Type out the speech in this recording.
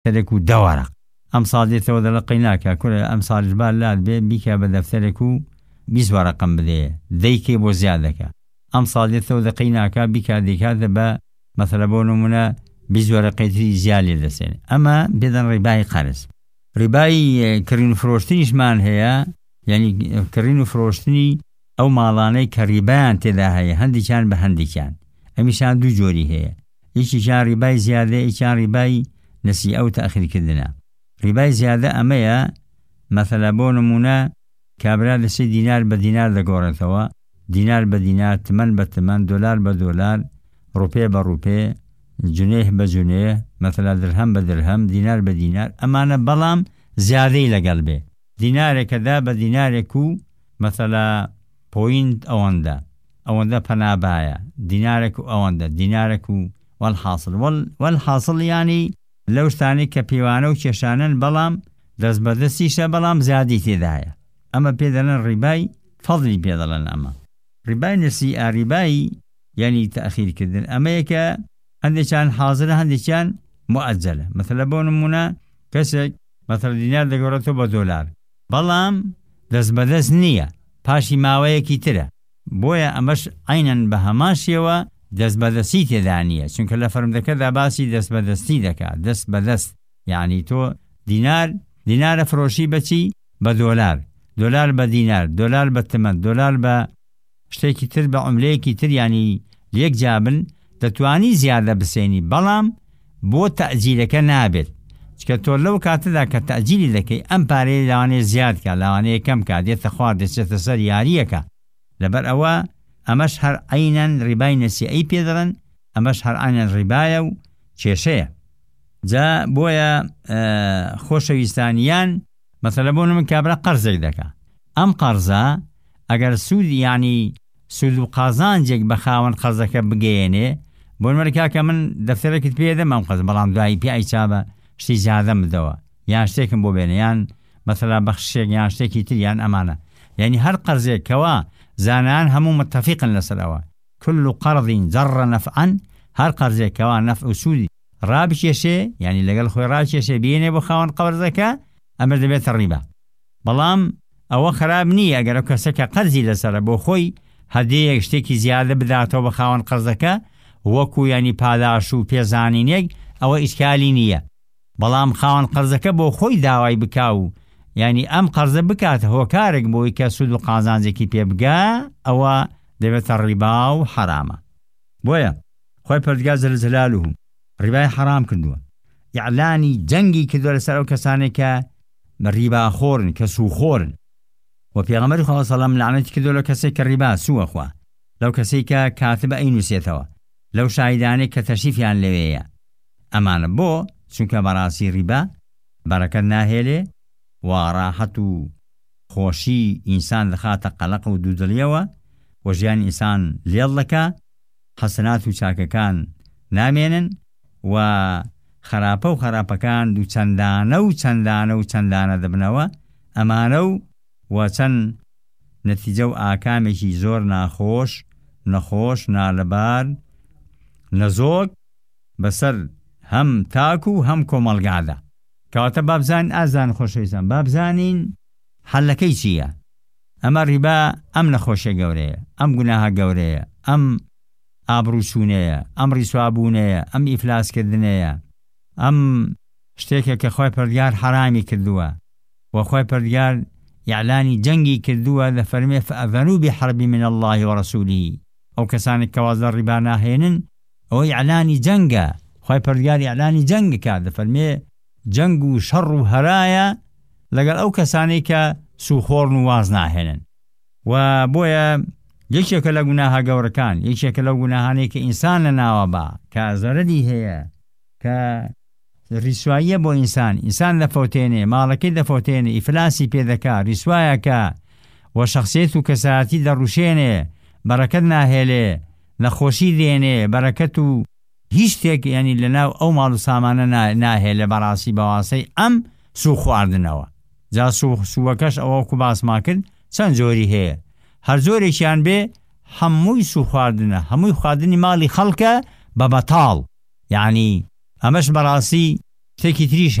دەفتەرێک و دەوەرەق ئەم ساڵ دێتەوە دەڵقەی ناکە کورە ئەم ساڵش بار لات بێ بیکە بە دەفتەرێک و 20 وەرەقم بدێ دەیکێ بۆ زیاد دەکە ئەم ساڵ دێتەوە دەقەی ناکە بیکە دەکاتە بە مەثەلە بۆ نمونە 20 وەرەقەی زیاد لێ دەسێن ئەمە بێدەن ڕیبای قەرز ڕیبای کڕین و فرۆشتنیشمان هەیە یعنی کڕین و فرۆشتنی ئەو ماڵانەی کە ڕیبایان تێدا هەیە هەندێکیان بە هەندێکیان ئەمیشان دوو جۆری هەیە یەکیشان ڕیبای زیادە یەکیان ڕیبای نەسی ئەو تەخیرکردنە ڕیبای زیادە ئەمەیە مەثەلە بۆ نمونە کابرا دەسێ دینار بە دینار دەگۆڕێتەوە دینار بە دینار تمەن بە تمەن دۆلار بە دۆلار ڕوپێ بە ڕوپێ جنێه بە جنێه مەثەلە درهەم بە درهەم دینار بە دینار ئەمانە بەڵام زیادەی لەگەڵ بێ دینارێکەدا بە دینارێک و مەثەلە پۆینت ئەوەندە پەنابایە دینارێک و ئەوەندە دینارێک و والحاصل یانی لەو شتانی کە پێوانە و کێشانن بەڵام دەست بەدەستیشە بەڵام زیادی تێدایە ئەمە پێدەڵێن ڕیبای فەضلی پێدەڵێن ئەمە ڕیبای نەسی ڕیبای یعنی تەخیرکردن ئەمەیەکە هەندێکیان حاضرە هەندێکیان مؤجلە مەثەلە بۆ نمونە کەسێک مەثەلە دینار دەگۆڕێتەوە بە دۆلار بەڵام دەست بەدەست نییە پاشی ماوەیەکی ترە بۆیە ئەمەش عینەن بە هەمان شێوە دەست بەدەستی تێدا نییە چونکە لە فەرمودەکەدا باسی دەست بەدەستی دەکات دەست بەدەست یعنی تۆ دینارە فرۆشی بەچی بە دۆلار دۆلار بە دینار دۆلار بە تمەن دۆلار بە شتێکی تر بە عملەیەکی تر ینی یەک جابن دەتوانی زیادە بسێنی بەڵام بۆ تەعجیلەکە نابێت چکە تۆ لەو کاتەدا کە تەعجیلی دەکەی ئەم پارەی لەوانەیە زیاد کە لەوانەیە کەم کا دێتە خوار دەچێتە سەر یاریەکە لەبەر ئەوە ئەمەش هەر عینەن ڕیبای نەسیئی پێدەڵێن ئەمەش هەر عینەن ڕیبایە و کێشەیە جا بۆیە خۆشەویستانیان مەثەلە بۆ من کابرا قەرزێک دەکا ئەم قەرزە ئەگەر سوود یعنی سود و قازانجێک بە خاوەن قەرزەکە بگەێنێ بۆ نمەرەکە من دەفتەرێکت پێدەم ئەم قەرز بەڵام دوایی پێی چابە شتی زیادە بدەوە یان شتێکم بۆ بێنە یان مەثەلا بەخشێک یان شتێکی تر یان ئەمانە یعنی هەر قەرزێکەوە زانان هەموو متفقن لەسەرەوە كل قرض جر نفعا هەر قەرزێکەوە نەفع و سوودی ڕابکێشێ یعنی لەگەڵ خۆی ڕاکێشێ بێنێ بۆ خاوەن قەرزەکە ئەمە دەبێتە ڕیبا بەڵام ئەوە خراب نییە ئەگەر ئەو کەسەکە قەرزی لەسەرە بۆ خۆی هەدەیەک شتێکی زیادە بداتەوە بە خاوەن قەرزەکە وەکو ینی پاداش و پێزانینێک ئەوە ئیشکالی نییە بەڵام خاوەن قەرزەکە بۆ خۆی داوای بکاو ینی ئەم قەرزە بکاتە هۆکارێک بۆی کە سود و قازانجێکی پێ بگا ئەوە دەبێتە ڕیبا و حرامە بۆیە خۆی پەروەردگار جەلەجەلالوه ڕیبای حرام کردووە ئیعلانی جەنگی کردووە لەسەر ئەو کەسانێک کە ڕیباخۆرن کە سوخۆرن و پێغەمبەری خوا سەڵام لعنەتی کردووە لەو کەسێک کە ڕیبا سووە خوا لەو کەسێک کە کاتبە ئەینووسێتەوە لەو شاهیدانەی کە تەشریفیان لەوەیە ئەمانە بۆ چونکە بەڕاستی ڕیبا بەرەکەت ناهێلێ و ڕاحەت و خۆشی ئینسان دەخاتە قەلەق و دوودڵیەوە و ژیان ئینسان لێڵ دەکا حەسەنات و چاکەکان نامێنن و خراپە و خراپەکان دوو چەندانە دەبنەوە ئەمانە و چەند نەتیجە و ئاکامێکی زۆر نەخۆش نالەبار نەزۆک بەسەر هەم تاک و هەم کۆمەڵگادا کەواتە بابزان ئازان خۆشەویستان بابزانین حەلەکەی چییە ئەمە ڕیبا ئەم نەخۆشیە گەورەیە ئەم گوناهە گەورەیە ئەم ئابڕوچوونەیە ئەم ڕیسوابوونەیە ئەم ئیفلاسکردنەیە ئەم شتێکە کە خۆی پەروەردگار حرامی کردووە و خۆی پەروەردگار ئیعلانی جەنگی کردووە دەفەرمێ فەئەذەنوو بحەربی من الله ورسوله ئەو کەسانێک کە وازدە ڕیبا ناهێنن ئەوە ئیعلانی جەنگە خۆی پەروەردگار ئیعلانی جەنگ کات دەفەرمێ جەنگ و شەڕ و هەرایە لەگەڵ ئەو کەسانەی کە سوخۆڕن و واز ناهێنن و بۆیە یەکێکە لە گوناهە گەورەکان یەکێکە لەو گوناهانەی کە ئینسان لە ناوە با کە زەرەری هەیە کە ڕیسواییە بۆ ئینسان دەفەوتێنێ ماڵەکەی دەفەوتێنێ ئیفلاسی پێدەکا ڕیسوایەکە و شەخسیەت و کەساتی دەڕوشێنێ بەرەکەت ناهێلێ نەخۆشی دێنێ بەرەکەت و هیچ شتێک ینی لەناو ئەو ماڵ و سامانە ناهێلێ بەڕاستی بەواسەی ئەم سوو خواردنەوە جا سووەکەش ئەوەکو باسما کرد چەند جۆری هەیە هەر جۆرێکیان بێ هەمووی سوو خواردنە هەمووی خواردنی ماڵی خەڵکە بە بەتاڵ یعنی ئەمەش بەڕاستی شتێکی تریش